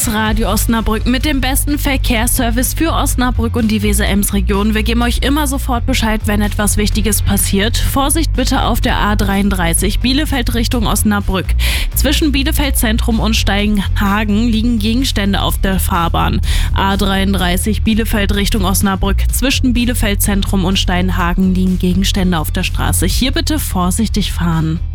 ist Radio Osnabrück mit dem besten Verkehrsservice für Osnabrück und die Weser-Ems-Region. Wir geben euch immer sofort Bescheid, wenn etwas Wichtiges passiert. Vorsicht bitte auf der A33 Bielefeld Richtung Osnabrück. Zwischen Bielefeld Zentrum und Steinhagen liegen Gegenstände auf der Fahrbahn. A33 Bielefeld Richtung Osnabrück. Zwischen Bielefeld Zentrum und Steinhagen liegen Gegenstände auf der Straße. Hier bitte vorsichtig fahren.